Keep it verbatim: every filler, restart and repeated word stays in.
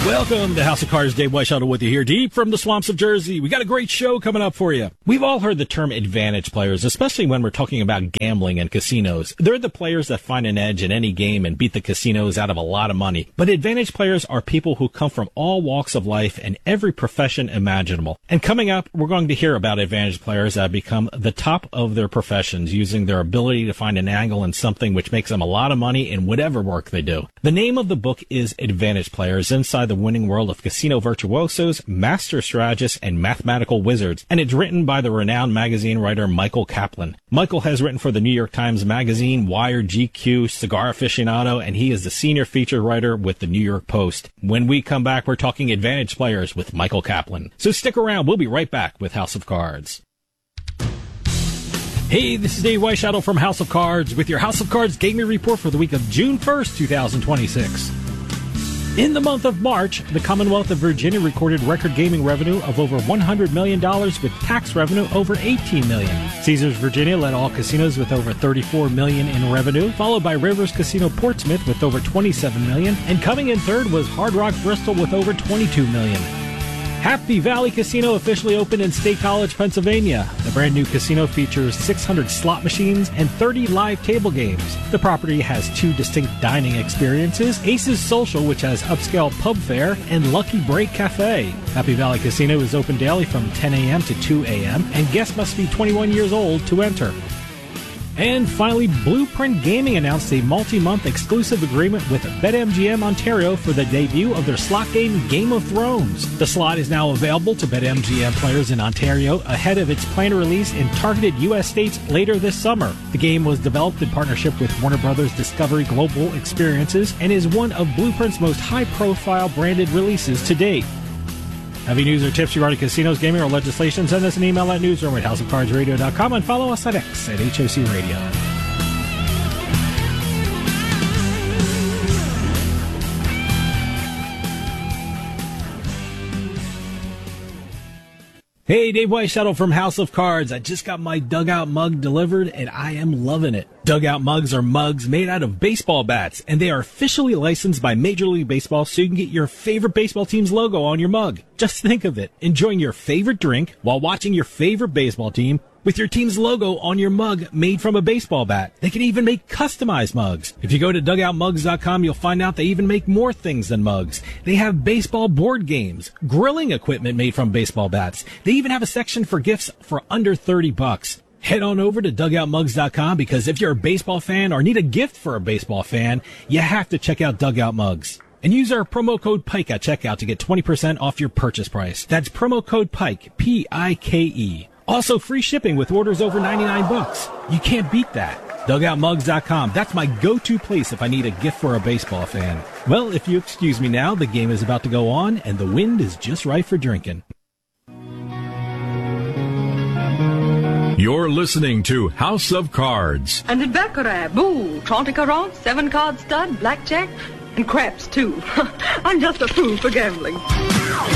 Welcome to House of Cards. Dave Weishuttle with you here, deep from the swamps of Jersey. We got a great show coming up for you. We've all heard the term advantage players, especially when we're talking about gambling and casinos. They're the players that find an edge in any game and beat the casinos out of a lot of money. But advantage players are people who come from all walks of life and every profession imaginable. And coming up, we're going to hear about advantage players that have become the top of their professions, using their ability to find an angle in something which makes them a lot of money in whatever work they do. The name of the book is Advantage Players, Inside the Winning World of Casino Virtuosos, Master Strategists, and Mathematical Wizards, and it's written by the renowned magazine writer Michael Kaplan. Michael has written for the New York Times Magazine, Wired, G Q, Cigar Aficionado, and he is the senior feature writer with the New York Post. When we come back, we're talking Advantage Players with Michael Kaplan. So stick around. We'll be right back with House of Cards. Hey, this is Dave Weishuttle from House of Cards with your House of Cards Gaming Report for the week of June first, twenty twenty-six. In the month of March, the Commonwealth of Virginia recorded record gaming revenue of over one hundred million dollars with tax revenue over eighteen million dollars. Caesars Virginia led all casinos with over thirty-four million dollars in revenue, followed by Rivers Casino Portsmouth with over twenty-seven million dollars, and coming in third was Hard Rock Bristol with over twenty-two million dollars. Happy Valley Casino officially opened in State College, Pennsylvania. The brand new casino features six hundred slot machines and thirty live table games. The property has two distinct dining experiences, Aces Social, which has upscale pub fare, and Lucky Break Cafe. Happy Valley Casino is open daily from ten a.m. to two a.m., and guests must be twenty-one years old to enter. And finally, Blueprint Gaming announced a multi-month exclusive agreement with BetMGM Ontario for the debut of their slot game Game of Thrones. The slot is now available to BetMGM players in Ontario ahead of its planned release in targeted U S states later this summer. The game was developed in partnership with Warner Brothers Discovery Global Experiences and is one of Blueprint's most high-profile branded releases to date. Have any news or tips regarding casinos, gaming, or legislation? Send us an email at newsroom at house of cards radio dot com and follow us at X at H O C Radio. Hey, Dave Weishuttle from House of Cards. I just got my Dugout mug delivered, and I am loving it. Dugout mugs are mugs made out of baseball bats, and they are officially licensed by Major League Baseball, so you can get your favorite baseball team's logo on your mug. Just think of it, enjoying your favorite drink while watching your favorite baseball team with your team's logo on your mug made from a baseball bat. They can even make customized mugs. If you go to dugout mugs dot com, you'll find out they even make more things than mugs. They have baseball board games, grilling equipment made from baseball bats. They even have a section for gifts for under thirty bucks. Head on over to dugout mugs dot com, because if you're a baseball fan or need a gift for a baseball fan, you have to check out Dugout Mugs. And use our promo code PIKE at checkout to get twenty percent off your purchase price. That's promo code PIKE, P I K E. Also, free shipping with orders over ninety-nine bucks. You can't beat that. dugout mugs dot com. That's my go-to place if I need a gift for a baseball fan. Well, if you excuse me now, the game is about to go on, and the wind is just right for drinking. You're listening to House of Cards. And in Baccarat, boo, trente carats, seven card stud, blackjack, and craps, too. I'm just a fool for gambling.